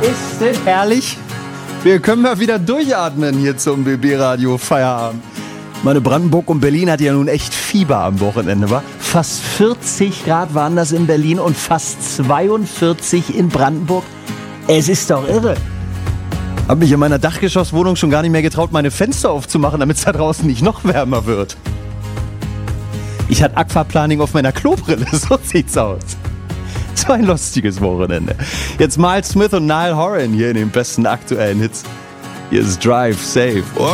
Ist das herrlich? Wir können mal wieder durchatmen hier zum BB-Radio Feierabend. Meine Brandenburg und Berlin hat ja nun echt Fieber am Wochenende, wa? Fast 40 Grad waren das in Berlin und fast 42 in Brandenburg. Es ist doch irre. Hab mich in meiner Dachgeschosswohnung schon gar nicht mehr getraut, meine Fenster aufzumachen, damit es da draußen nicht noch wärmer wird. Ich hatte Aquaplaning auf meiner Klobrille, so sieht's aus. Es war ein lustiges Wochenende. Jetzt Miles Smith und Niall Horan hier in den besten aktuellen Hits. Hier ist Drive Safe.